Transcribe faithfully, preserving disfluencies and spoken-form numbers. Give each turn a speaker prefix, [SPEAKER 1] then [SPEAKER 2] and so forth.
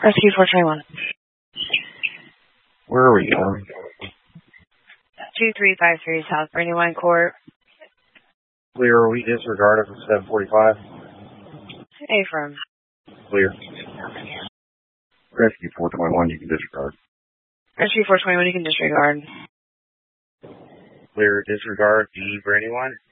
[SPEAKER 1] Rescue four twenty-one.
[SPEAKER 2] Where are we going?
[SPEAKER 1] two three five three South Brandywine Court.
[SPEAKER 2] Clear, we disregarded from seven forty-five.
[SPEAKER 1] Affirm.
[SPEAKER 2] Clear. Rescue four twenty-one, you can disregard.
[SPEAKER 1] Rescue four twenty-one, you can disregard.
[SPEAKER 2] Clear, disregard, D Brandywine.